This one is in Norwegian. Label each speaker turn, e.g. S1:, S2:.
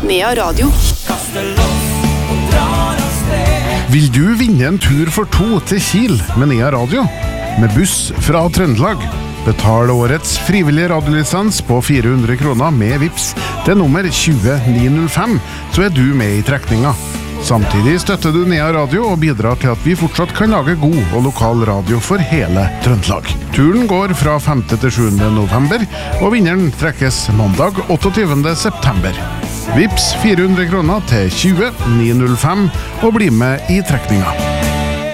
S1: Nea Radio.
S2: Vil du vinne en tur for 2 til Kiel med Nea Radio? Med buss fra Trøndelag. Betal årets frivillige radiolisens på 400 kroner med Vips til nummer 20905, så du med i trekninga. Samtidig støtter du Nea Radio og bidrar til at vi fortsatt kan lage god og lokal radio for hele Trøndelag. Turen går fra 5. til 7. november, og vinneren trekkes mandag 28. september. Vips 400 kroner til 20905 og bli med i trekninga.